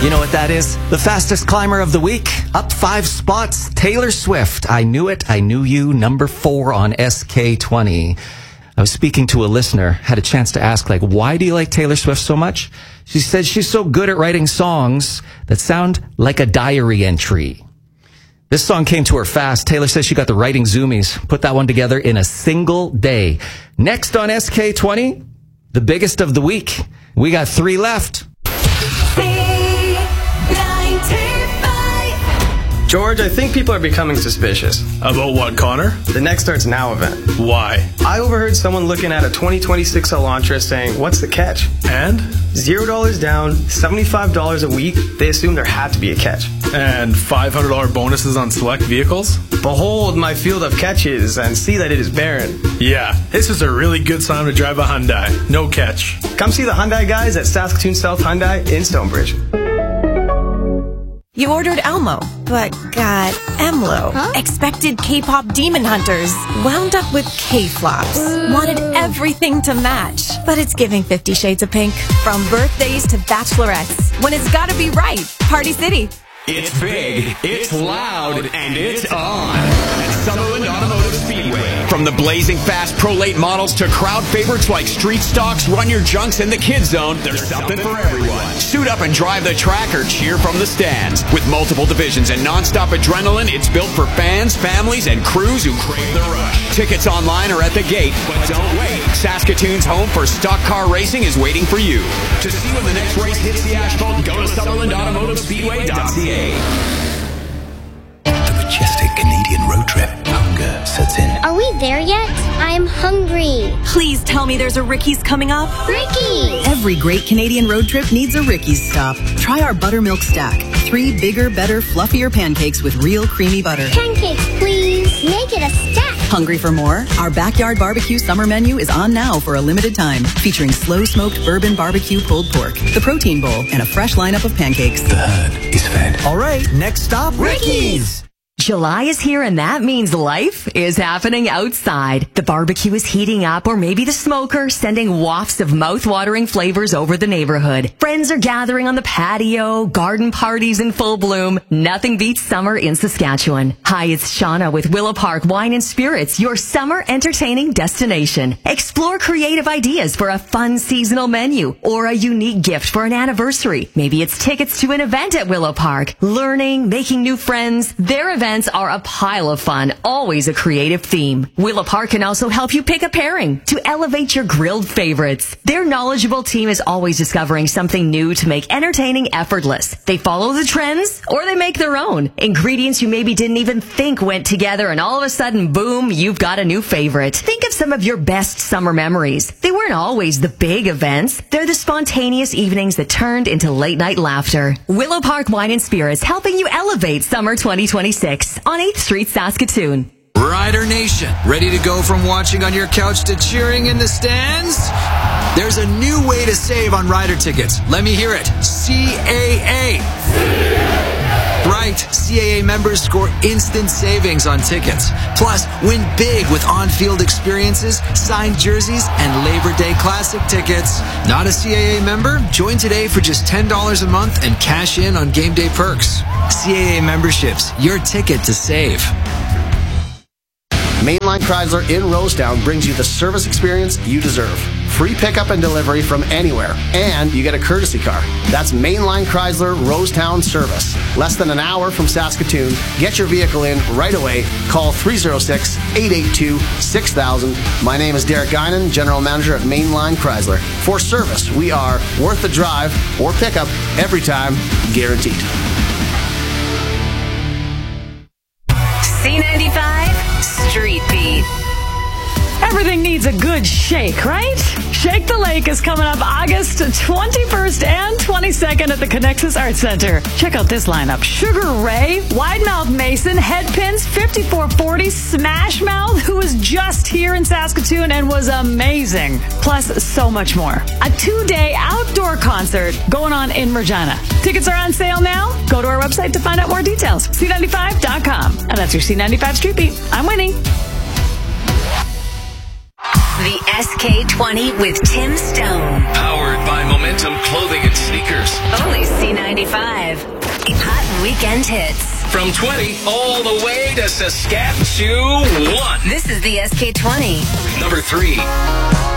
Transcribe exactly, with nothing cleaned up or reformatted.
You know what that is? The fastest climber of the week. Up five spots, Taylor Swift. I Knew It, I Knew You, number four on S K twenty. I was speaking to a listener, had a chance to ask, like, why do you like Taylor Swift so much? She said she's so good at writing songs that sound like a diary entry. This song came to her fast. Taylor says she got the writing zoomies, put that one together in a single day. Next on S K twenty, the biggest of the week. We got three left. George, I think people are becoming suspicious. About what, Connor? The Next Starts Now event. Why? I overheard someone looking at a twenty twenty-six Elantra saying, what's the catch? And? Zero dollars down, seventy-five dollars a week. They assumed there had to be a catch. And five hundred dollars bonuses on select vehicles? Behold my field of catches and see that it is barren. Yeah, this is a really good time to drive a Hyundai. No catch. Come see the Hyundai guys at Saskatoon South Hyundai in Stonebridge. You ordered Elmo, but got Emlo. Huh? Expected K-pop demon hunters, wound up with K-flops. Wanted everything to match, but it's giving Fifty Shades of Pink. From birthdays to bachelorettes, when it's gotta be right, Party City. It's big, it's loud, and it's on at Sutherland Automotive Speedway. From the blazing fast Pro Late models to crowd favorites like Street Stocks, Run Your Junks, and the Kid Zone, there's something for everyone. Suit up and drive the track or cheer from the stands. With multiple divisions and non-stop adrenaline, it's built for fans, families, and crews who crave the rush. Tickets online or at the gate, but don't wait. Saskatoon's home for stock car racing is waiting for you. To see when the next race hits the asphalt, go to Sutherland Automotive Speedway dot C A. The majestic Canadian road trip. Hunger sets in. Are we there yet? I'm hungry. Please tell me there's a Ricky's coming up. Ricky's! Every great Canadian road trip needs a Ricky's stop. Try our buttermilk stack. Three bigger, better, fluffier pancakes with real creamy butter. Pancakes, please. Make it a stack. Hungry for more? Our backyard barbecue summer menu is on now for a limited time, featuring slow-smoked bourbon barbecue pulled pork, the protein bowl, and a fresh lineup of pancakes. The herd is fed. All right, next stop, Ricky's. July is here, and that means life is happening outside. The barbecue is heating up, or maybe the smoker sending wafts of mouth-watering flavors over the neighborhood. Friends are gathering on the patio, garden parties in full bloom. Nothing beats summer in Saskatchewan. Hi, it's Shauna with Willow Park Wine and Spirits, your summer entertaining destination. Explore creative ideas for a fun seasonal menu or a unique gift for an anniversary. Maybe it's tickets to an event at Willow Park. Learning, making new friends. Their events are a pile of fun, always a creative theme. Willow Park can also help you pick a pairing to elevate your grilled favorites. Their knowledgeable team is always discovering something new to make entertaining effortless. They follow the trends or they make their own. Ingredients you maybe didn't even think went together, and all of a sudden, boom, you've got a new favorite. Think of some of your best summer memories. They weren't always the big events. They're the spontaneous evenings that turned into late night laughter. Willow Park Wine and Spirits, helping you elevate summer twenty twenty-six. On eighth Street, Saskatoon. Rider Nation, ready to go from watching on your couch to cheering in the stands? There's a new way to save on rider tickets. Let me hear it. C A A. Right, C A A members score instant savings on tickets. Plus, win big with on-field experiences, signed jerseys, and Labor Day Classic tickets. Not a C A A member? Join today for just ten dollars a month and cash in on game day perks. C A A memberships, your ticket to save. Mainline Chrysler in Rosetown brings you the service experience you deserve. Free pickup and delivery from anywhere, and you get a courtesy car. That's Mainline Chrysler Rosetown service. Less than an hour from Saskatoon. Get your vehicle in right away. Call three oh six, eight eight two, six thousand. My name is Derek Guinan, General Manager at Mainline Chrysler. For service, we are worth the drive or pickup every time, guaranteed. C ninety-five Street Beat. Everything needs a good shake, right? Shake the Lake is coming up August twenty-first and twenty-second at the Connexus Arts Center. Check out this lineup. Sugar Ray, Wide Mouth Mason, Headpins, fifty-four forty, Smash Mouth, who was just here in Saskatoon and was amazing. Plus, so much more. A two-day outdoor concert going on in Regina. Tickets are on sale now. Go to our website to find out more details. C ninety-five dot com. And that's your C ninety-five Street Beat. I'm Winnie. The S K twenty with Tim Stone. Powered by Momentum Clothing and Sneakers. Only C ninety-five. ninety-five. Hot weekend hits. From twenty all the way to Saskatchewan. This is the S K twenty. Number three.